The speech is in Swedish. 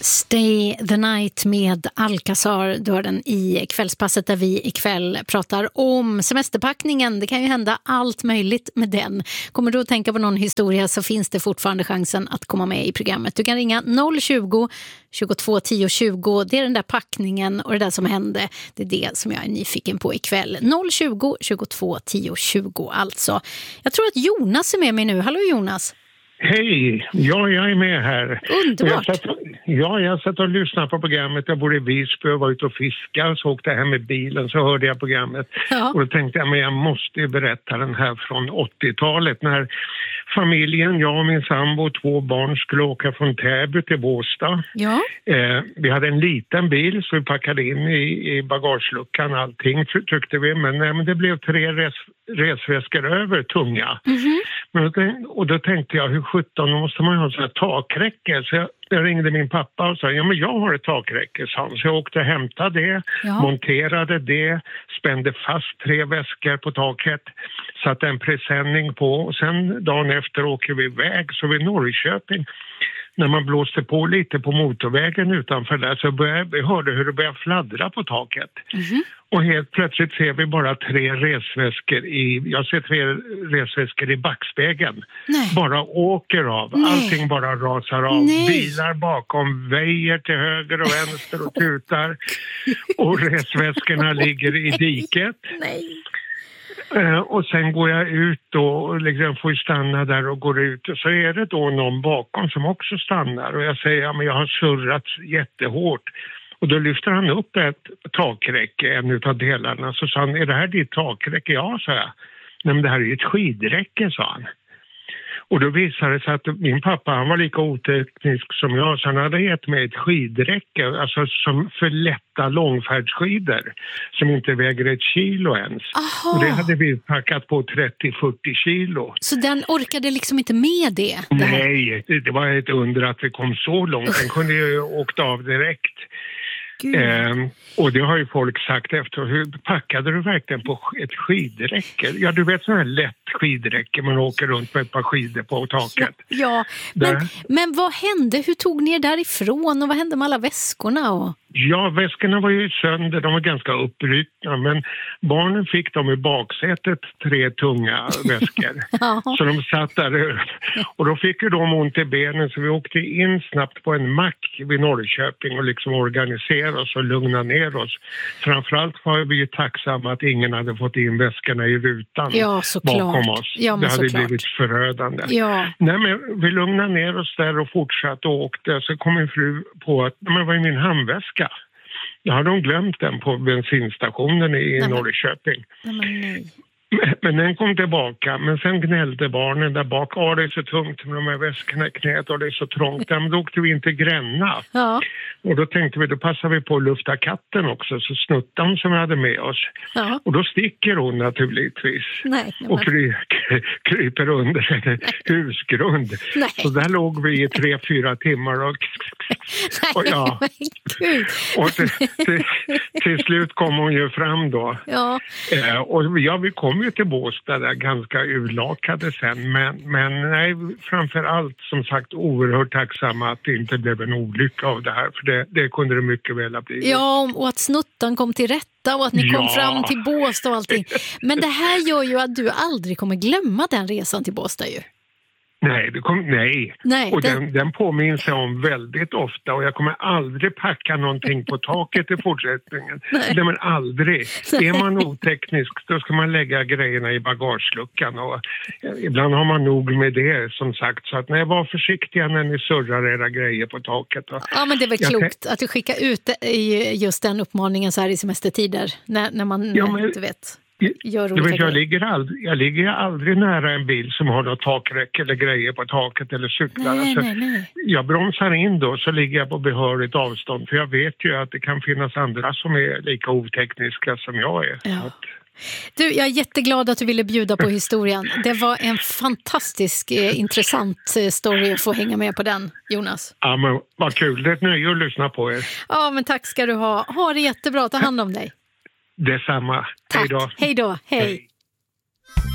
Stay the Night med Alcazar, du har den i kvällspasset där vi ikväll pratar om semesterpackningen. Det kan ju hända allt möjligt med den. Kommer du att tänka på någon historia så finns det fortfarande chansen att komma med i programmet. Du kan ringa 020 22 10 20. Det är den där packningen och det där som hände. Det är det som jag är nyfiken på ikväll. 020 22 10 20 alltså. Jag tror att Jonas är med mig nu. Hallå Jonas. Hej, ja, jag är med här. Underbart. Jag satt och lyssnade på programmet. Jag bor i Visby och var ute och fiskade. Så åkte jag hem med bilen så hörde jag programmet. Ja. Och då tänkte jag, men jag måste ju berätta den här från 80-talet. När familjen, jag och min sambo och 2 barn skulle åka från Täby till Båstad. Ja. Vi hade en liten bil så vi packade in i bagageluckan allting tyckte vi. Men det blev 3 resväskor över tunga. Mm-hmm. Och då tänkte jag, hur 17 måste man ha så här takräcke? Så jag ringde min pappa och sa, ja men jag har ett takräcke, sa han. Så jag åkte och hämtade det, monterade det, spände fast 3 väskor på taket, satte en presenning på och sen dagen efter åker vi iväg. Så vid Norrköping, när man blåste på lite på motorvägen utanför där så vi hörde hur det började fladdra på taket. Mm-hmm. Och helt plötsligt ser vi bara 3 resväskor jag ser 3 resväskor i backspegeln. Nej. Bara åker av. Nej. Allting bara rasar av. Nej. Bilar bakom väjer till höger och vänster och tutar. Och resväskorna ligger i diket. Nej. Och sen går jag ut och liksom får stanna där och går ut. Och så är det då någon bakom som också stannar. Och jag säger, ja men jag har surrat jättehårt. Och då lyfter han upp ett takräcke, en av delarna. Så sa han, är det här ditt takräcke? Ja, sa jag. Nej, men det här är ju ett skidräcke, sa han. Och då visade det sig att min pappa, han var lika oteknisk som jag. Så han hade gett mig ett skidräcke, alltså som för lätta långfärdsskidor. Som inte väger 1 kilo ens. Aha. Och det hade vi packat på 30-40 kilo. Så den orkade liksom inte med det? Nej, det var ett under att vi kom så långt. Den kunde ju åkt av direkt. Och det har ju folk sagt efter. Hur packade du verkligen på ett skidräcke? Ja, du vet sån här lätt skidräcke. Man åker runt med ett par skidor på taket. Ja, men vad hände? Hur tog ni er därifrån? Och vad hände med alla väskorna? Ja, väskorna var ju sönder. De var ganska uppryckta. Men barnen fick dem i baksätet 3 tunga väskor. Så de satt där. Och då fick ju de ont i benen. Så vi åkte in snabbt på en mack vid Norrköping och liksom organiserade oss och lugna ner oss. Framförallt var vi ju tacksamma att ingen hade fått in väskorna i rutan bakom oss. Ja, det hade blivit förödande. Ja. Nej, men vi lugnade ner oss där och fortsatte och åkte. Så kom min fru på att det var min handväska. Jag hade de glömt den på bensinstationen i Norrköping. Men den kom tillbaka. Men sen gnällde barnen där bak. Det är så tungt med de här väskorna i knät och det är så trångt. Men då åkte vi inte Gränna. Ja. Och då tänkte vi, då passar vi på att lufta katten också. Så Snuttan som vi hade med oss. Ja. Och då sticker hon naturligtvis. Och kryper under en husgrund. Nej. Så där låg vi i 3-4 timmar och till slut kom hon ju fram då. Ja. Vi kom ju till Båstad där ganska urlakade sen. Men nej, framförallt som sagt oerhört tacksamma att det inte blev en olycka av det här. För det kunde det mycket väl ha blivit. Ja, och att Snuttan kom till rätta och att ni kom fram till Båstad och allting. Men det här gör ju att du aldrig kommer glömma den resan till Båstad ju. Nej. Och den påminns jag om väldigt ofta och jag kommer aldrig packa någonting på taket i fortsättningen. Nej, men aldrig. Nej. Är man oteknisk då ska man lägga grejerna i bagageluckan och ibland har man nog med det som sagt. Så att var försiktiga när ni surrar era grejer på taket. Ja, men det är väl klokt att du skickar ut just den uppmaningen så här i semestertider när man inte vet. Jag ligger aldrig nära en bil som har något takräcke eller grejer på taket eller cyklar. Nej. Jag bromsar in då så ligger jag på behörigt avstånd för jag vet ju att det kan finnas andra som är lika otekniska som jag är. Ja. Du, jag är jätteglad att du ville bjuda på historien. Det var en fantastisk intressant story att få hänga med på den, Jonas. Ja, men vad kul. Det är ett nöje att lyssna på er. Ja, men tack ska du ha. Ha det jättebra. Ta hand om dig. Detsamma. Tack. Hej då. Hej.